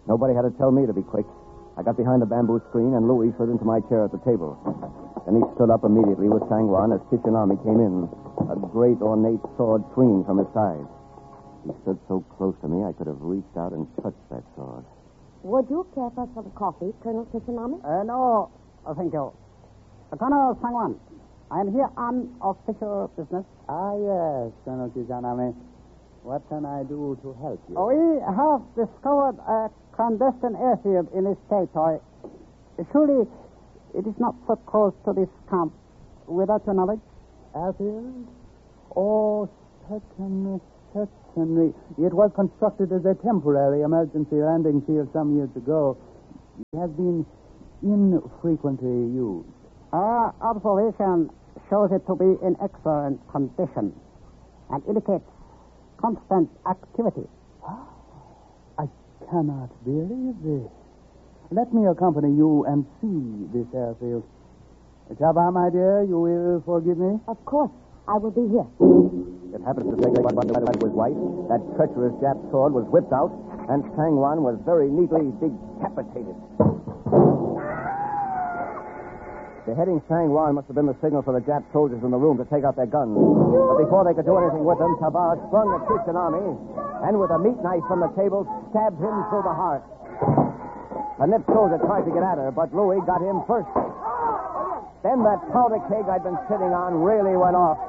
Nobody had to tell me to be quick. I got behind the bamboo screen, and Louis slid into my chair at the table. Then he stood up immediately with Sangwan as Kichinami came in, a great ornate sword swinging from his side. He stood so close to me, I could have reached out and touched that sword. Would you care for some coffee, Colonel Kichinami? No, thank you. Colonel Sangwan, I am here on official business. Yes, Colonel Kichinami. What can I do to help you? We have discovered a clandestine airfield in this territory. Surely it is not so close to this camp without your knowledge? Airfield? Oh, certainly. It was constructed as a temporary emergency landing field some years ago. It has been infrequently used. Our observation shows it to be in excellent condition and indicates constant activity. I cannot believe this. Let me accompany you and see this airfield. Chaba, my dear, you will forgive me? Of course. I will be here. It happens to say that it was white. That treacherous Jap sword was whipped out, and Sangwan was very neatly decapitated. Beheading Sangwan must have been the signal for the Jap soldiers in the room to take out their guns. But before they could do anything with them, Tabar sprung at Kichinami, and with a meat knife from the table, stabbed him through the heart. The nipped soldier tried to get at her, but Louis got him first. Then that powder keg I'd been sitting on really went off.